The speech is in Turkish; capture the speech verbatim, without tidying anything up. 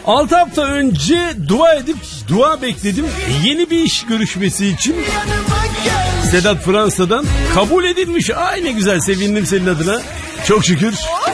altı hafta önce dua edip dua bekledim. Yeni bir iş görüşmesi için. Sedat Fransa'dan kabul edilmiş. Ay ne güzel, sevindim senin adına. Çok şükür.